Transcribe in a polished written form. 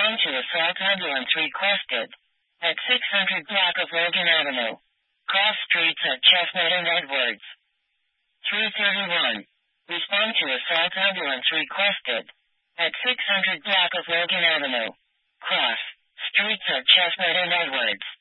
Respond to assault ambulance requested. At 600 block of Logan Avenue. Cross streets at Chestnut and Edwards. 331. Respond to assault ambulance requested. At 600 block of Logan Avenue. Cross streets at Chestnut and Edwards.